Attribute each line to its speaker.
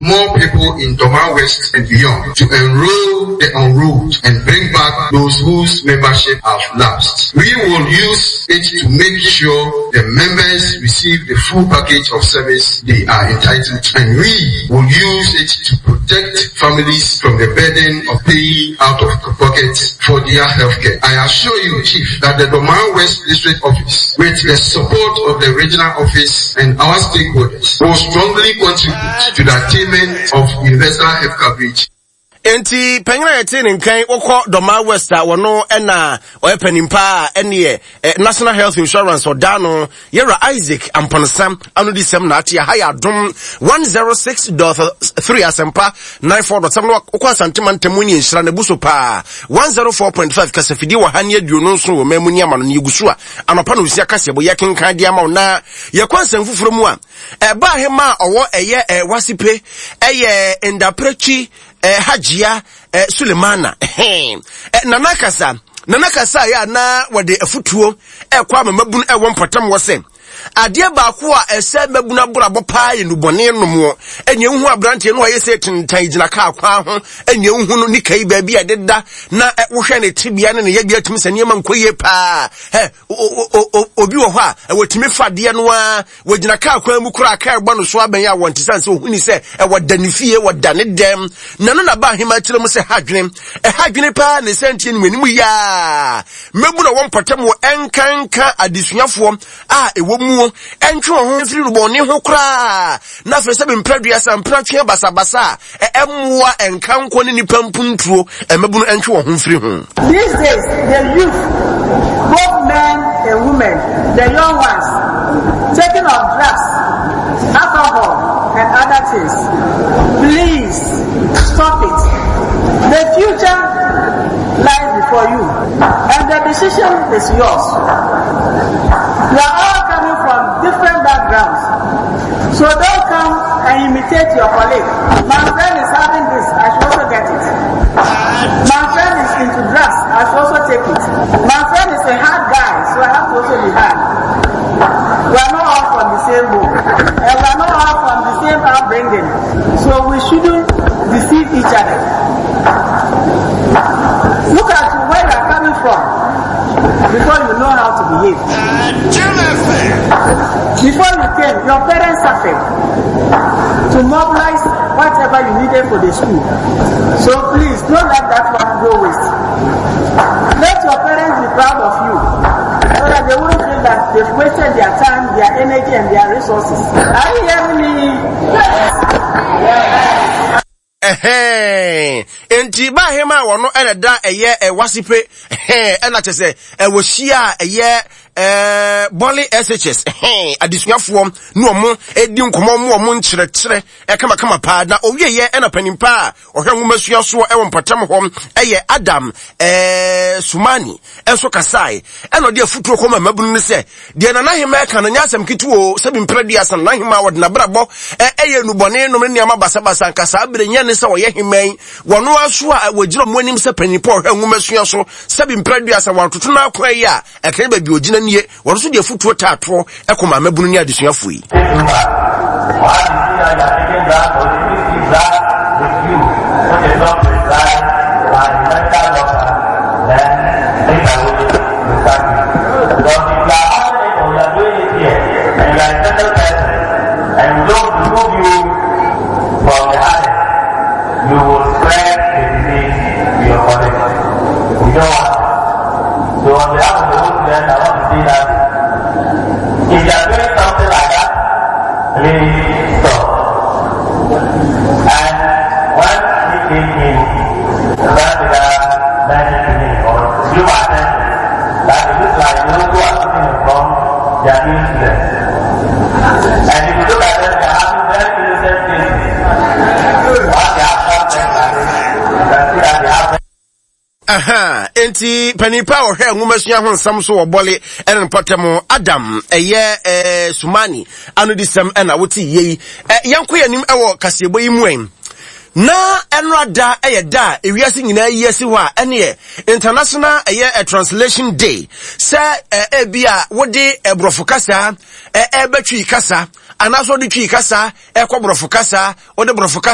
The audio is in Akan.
Speaker 1: more people in Doma West and beyond to enroll the enrolled and bring back those whose membership have lapsed. We will use it to make sure the members receive the full package of service they are entitled to, and we will use it to protect families from the burden of paying out of pocket for their healthcare. I assure you, Chief, that the Doma West District Office, with the support of the regional office and our stakeholders, will strongly contribute to the attainment of universal health coverage.
Speaker 2: Enti pengina yetini nkai woko Doma West wano ena oyepenimpa ene National Health Insurance odano yera Isaac Amponasam anu di sem na ati haya dum 106.3 asempa 94.7 woko asantema ntemuni nshira ne buso pa 104.5 kasafidi wa hanye duonu nso wo memuni ama no yegusua anopa no usia kase bo yekenkan dia ma na yekwansa mfufuro mu a ba hema owo eye wasipe eye ndaprechi Hajia Sulemana nanakasa ya na wade afutuo kwa mabunu wompatam wose ade baako a ese mabuna borabo paa yenubone nomo enye hu abrante no ayese tintan gina ka akwa ho enye hu no nikai ba bi adeda na wohwe ne tibia ne ya bia tumi sane man koye paa obi wo ho a wotimi fade no a wogina ka akwa mu kura ka egbo no so aban ya wonti sanse ohuni se wadanifie wadane dem nano na ba hema kire mu se hadwene paa ne sentie ni manimu ya mabuna wompatam wo enkanka adisuafo a ewo mu entwe ho firi ruboni ho kra na fe se bempradua sampra twe basabasa emwa enkanko ne nipampuntuo emabunu entwe ho firi ho.
Speaker 3: These days the youth, both men and women, the young ones, taking of drugs, alcohol and other things. Please stop it. The future lies before you and the decision is yours. We are all coming from different backgrounds, so don't come and imitate your colleague. My friend is having this, I should also get it. My friend is into drugs, I should also take it. My friend is a hard guy, so I have to also be hard. We are not all from the same book, and we are not all from the same upbringing, so we shouldn't deceive each other. Look at where you are coming from before you know how to behave. Before you came, your parents suffered to mobilize whatever you needed for the school. So please, don't let that one go waste. Let your parents be proud of you, so that they won't feel that they've wasted their time, their energy, and their resources. Are you hearing me? Yes.
Speaker 2: Enti ba hema wono eneda eye wasipe ena chese wohia eye Boli SHS adisuafo no omo edi nkomo mo omo nkyerɛkyerɛ kama pa na owieye ena panimpa ohwe nwumasua so mpatam hom eye Adam Sumani enso kasai ena de afutuo koma mabunu ne se de na nahema ka na nyasem kituo se bimpradi asan nahema wodna brabo eye nubone no ne ama basa nkasa abere nya ne se wo ye heman wono aso a wogina mo anim se panimpa ohwe nwumasua so se bimpradi asan watoto na akwa yi a ekene ba bi ogina nie woro so de futuo tato ekoma mabunu ni adesuafo yi enti panipa ohwe nwumasua ho nsam so wobole enen potemo Adam Sumani anu disem ena woti yei yanko yanim ewo kasebo yi muen na enrada da ewiase nyina yesi ho a ene international translation day se ebia wode ebrofo kasa ebetwi kasa anaso de twi kasa ekobrofo kasa wode brofo kasa